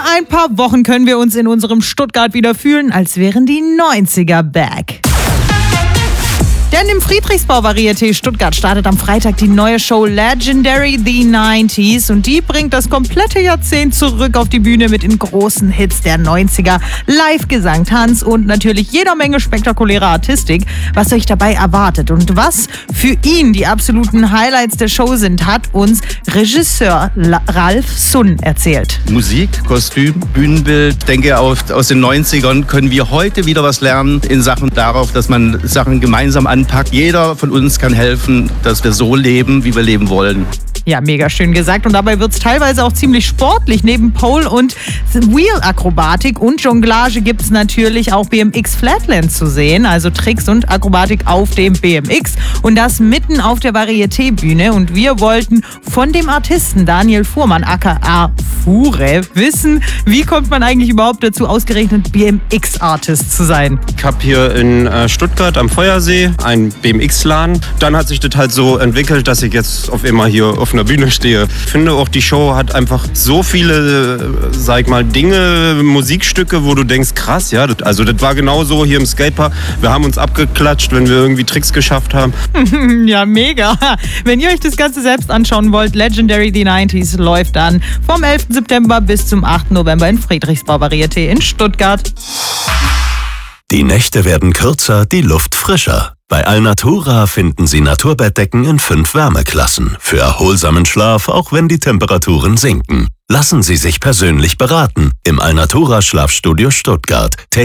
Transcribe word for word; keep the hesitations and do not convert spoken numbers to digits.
ein paar Wochen können wir uns in unserem Stuttgart wieder fühlen, als wären die neunziger back. Denn im Friedrichsbau-Varieté Stuttgart startet am Freitag die neue Show Legendary The neunziger und die bringt das komplette Jahrzehnt zurück auf die Bühne mit den großen Hits der neunziger, Live-Gesang, Tanz und natürlich jeder Menge spektakulärer Artistik. Was euch dabei erwartet und was für ihn die absoluten Highlights der Show sind, hat uns Regisseur La- Ralf Sun erzählt. Musik, Kostüm, Bühnenbild, denke auf, aus den neunzigern können wir heute wieder was lernen in Sachen darauf, dass man Sachen gemeinsam anpackt. Jeder von uns kann helfen, dass wir so leben, wie wir leben wollen. Ja, mega schön gesagt. Und dabei wird es teilweise auch ziemlich sportlich. Neben Pole- und Wheel-Akrobatik und Jonglage gibt es natürlich auch B M X Flatland zu sehen. Also Tricks und Akrobatik auf dem B M X. Und das mitten auf der Varieté-Bühne. Und wir wollten von dem Artisten Daniel Fuhrmann, aka Fure, wissen, wie kommt man eigentlich überhaupt dazu, ausgerechnet B M X-Artist zu sein? Ich habe hier in äh, Stuttgart am Feuersee einen B M X-Laden. Dann hat sich das halt so entwickelt, dass ich jetzt auf immer hier auf einer Bühne stehe. Ich finde auch, die Show hat einfach so viele, sag ich mal, Dinge, Musikstücke, wo du denkst, krass, ja, das, also das war genauso hier im Skatepark. Wir haben uns abgeklatscht, wenn wir irgendwie Tricks geschafft haben. Ja, mega. Wenn ihr euch das Ganze selbst anschauen wollt, Legendary The neunziger läuft dann vom elften September bis zum achten November in Friedrichsbau-Varieté in Stuttgart. Die Nächte werden kürzer, die Luft frischer. Bei Alnatura finden Sie Naturbettdecken in fünf Wärmeklassen. Für erholsamen Schlaf, auch wenn die Temperaturen sinken. Lassen Sie sich persönlich beraten im Alnatura Schlafstudio Stuttgart.